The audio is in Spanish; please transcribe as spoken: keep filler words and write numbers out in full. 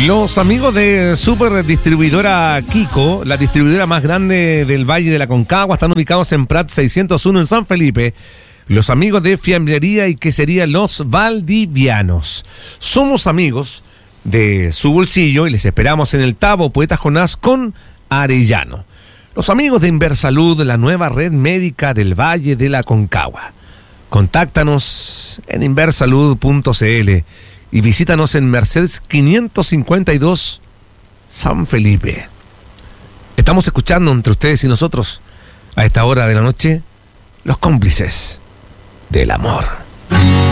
Los amigos de Super Distribuidora Kiko, la distribuidora más grande del Valle de la Concagua, están ubicados en Prat seiscientos uno en San Felipe. Los amigos de Fiambrería y Quesería Los Valdivianos. Somos amigos de su bolsillo y les esperamos en el Tabo Poeta Jonás con Arellano. Los amigos de Inversalud, la nueva red médica del Valle de la Concagua. Contáctanos en inversalud punto c l y visítanos en Mercedes quinientos cincuenta y dos, San Felipe. Estamos escuchando entre ustedes y nosotros, a esta hora de la noche, los cómplices del amor.